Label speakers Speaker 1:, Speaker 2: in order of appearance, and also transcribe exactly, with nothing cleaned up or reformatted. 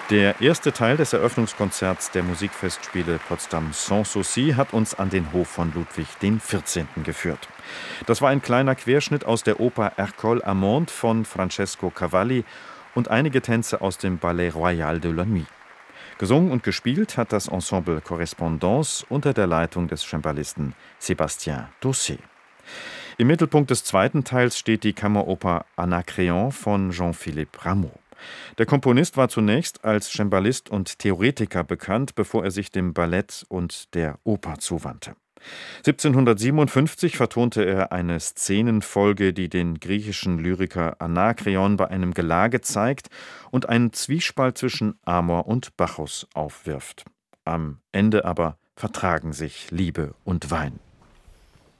Speaker 1: Der erste Teil des Eröffnungskonzerts der Musikfestspiele Potsdam Sans Souci hat uns an den Hof von Ludwig den vierzehnten geführt. Das war ein kleiner Querschnitt aus der Oper Ercole Amande von Francesco Cavalli und einige Tänze aus dem Ballet Royal de la Nuit. Gesungen und gespielt hat das Ensemble Correspondance unter der Leitung des Cembalisten Sébastien Dossé. Im Mittelpunkt des zweiten Teils steht die Kammeroper Anacreon von Jean-Philippe Rameau. Der Komponist war zunächst als Cembalist und Theoretiker bekannt, bevor er sich dem Ballett und der Oper zuwandte. siebzehnhundertsiebenundfünfzig vertonte er eine Szenenfolge, die den griechischen Lyriker Anakreon bei einem Gelage zeigt und einen Zwiespalt zwischen Amor und Bacchus aufwirft. Am Ende aber vertragen sich Liebe und Wein.